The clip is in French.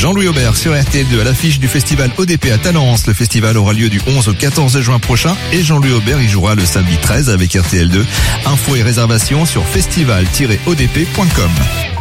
Jean-Louis Aubert sur RTL2 à l'affiche du festival ODP à Talence. Le festival aura lieu du 11 au 14 juin prochain et Jean-Louis Aubert y jouera le samedi 13 avec RTL2. Infos et réservations sur festival-odp.com.